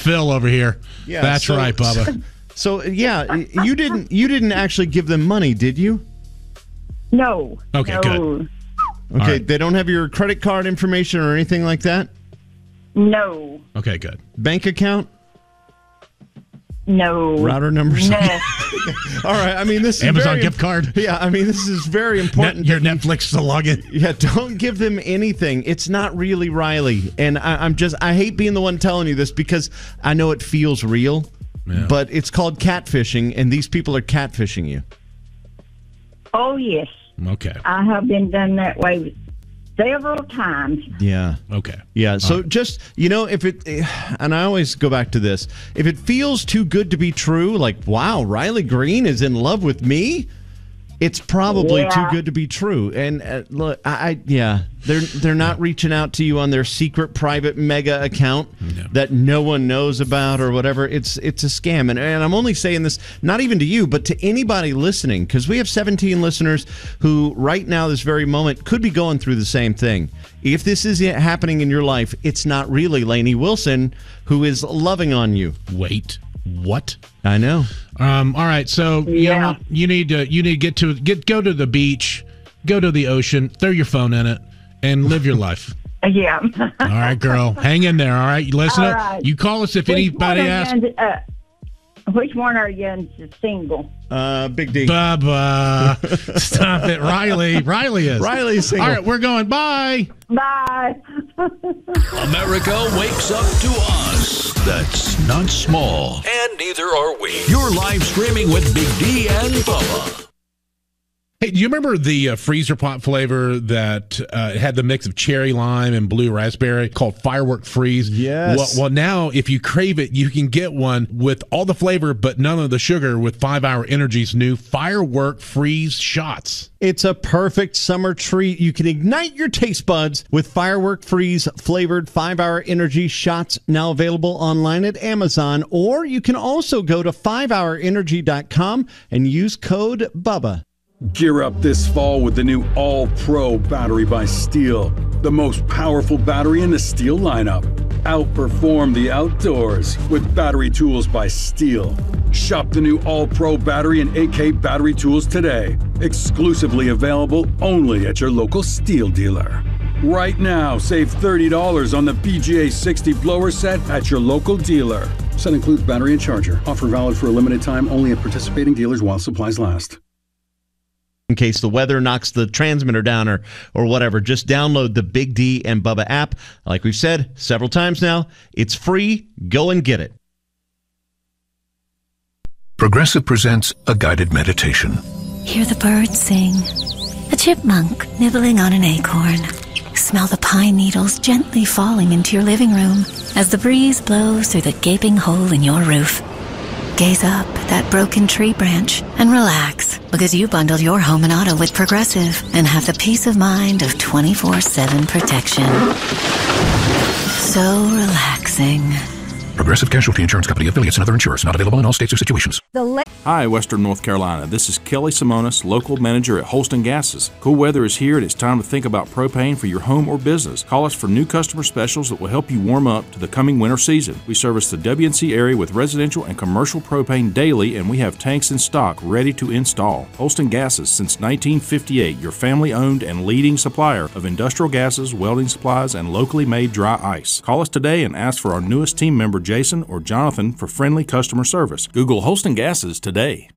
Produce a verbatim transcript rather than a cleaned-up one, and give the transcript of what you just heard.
Phil over here. Yeah, That's so, right, Bubba. So yeah, you didn't you didn't actually give them money, did you? No. Okay, no. good. Okay, right. They don't have your credit card information or anything like that? No. Okay, good. Bank account? No. Router numbers? No. All right, I mean, this is Amazon very, gift card? Yeah, I mean, this is very important. Net, your Netflix to log in. Yeah, don't give them anything. It's not really Riley. And I, I'm just, I hate being the one telling you this because I know it feels real, yeah. but it's called catfishing, and these people are catfishing you. Oh, yes. Okay. I have been done that way several times. Yeah. Okay. Yeah. So right. just, you know, if it, and I always go back to this, if it feels too good to be true, like, wow, Riley Green is in love with me, it's probably yeah. too good to be true. And uh, look, I, I, yeah, they're they're not reaching out to you on their secret private mega account no. that no one knows about or whatever. It's it's a scam. And, and I'm only saying this not even to you, but to anybody listening, because we have seventeen listeners who right now, this very moment, could be going through the same thing. If this is happening in your life, it's not really Lainey Wilson who is loving on you. Wait. What? I know. Um, all right, so you Yeah. know what? you need to you need to get to get go to the beach, go to the ocean, throw your phone in it, and live your life. Yeah. All right, girl, hang in there. All right, you listen. All up. right. You call us if Which anybody one are asks. you in- uh, which one are you in single? Uh, Big D. Bubba, stop it, Riley. Riley is. Riley's single. All right, we're going. Bye. Bye. America wakes up to us. That's not small. And neither are we. You're live streaming with Big D and Bubba. Hey, do you remember the uh, freezer pop flavor that uh, had the mix of cherry lime and blue raspberry called Firework Freeze? Yes. Well, well, now if you crave it, you can get one with all the flavor but none of the sugar with five hour Energy's new Firework Freeze shots. It's a perfect summer treat. You can ignite your taste buds with Firework Freeze flavored five hour Energy shots, now available online at Amazon, or you can also go to five hour energy dot com and use code BUBBA. Gear up this fall with the new All-Pro battery by Steel, the most powerful battery in the Steel lineup. Outperform the outdoors with battery tools by Steel. Shop the new All-Pro battery and A K battery tools today. Exclusively available only at your local Steel dealer. Right now, save thirty dollars on the B G A sixty blower set at your local dealer. Set includes battery and charger. Offer valid for a limited time only at participating dealers while supplies last. In case the weather knocks the transmitter down or, or whatever, just download the Big D and Bubba app. Like we've said several times now, it's free. Go and get it. Progressive presents a guided meditation. Hear the birds sing. A chipmunk nibbling on an acorn. Smell the pine needles gently falling into your living room as the breeze blows through the gaping hole in your roof. Gaze up at that broken tree branch and relax, because you bundled your home and auto with Progressive and have the peace of mind of twenty-four seven protection. So relaxing. Progressive Casualty Insurance Company, affiliates, and other insurers. Not available in all states or situations. Hi, Western North Carolina. This is Kelly Simonis, local manager at Holston Gases. Cool weather is here and it's time to think about propane for your home or business. Call us for new customer specials that will help you warm up to the coming winter season. We service the W N C area with residential and commercial propane daily, and we have tanks in stock ready to install. Holston Gases, since nineteen fifty-eight, your family-owned and leading supplier of industrial gases, welding supplies, and locally made dry ice. Call us today and ask for our newest team member, Jason or Jonathan, for friendly customer service. Google Holston Gases today.